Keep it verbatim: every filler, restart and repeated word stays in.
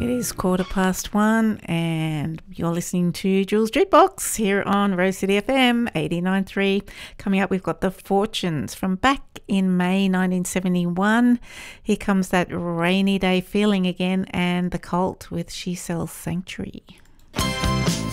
It is quarter past one and you're listening to Jules Jukebox here on Rose City F M eighty-nine point three. Coming up, we've got The Fortunes from back in May nineteen seventy-one. Here comes that rainy day feeling again, and The Cult with She Sells Sanctuary.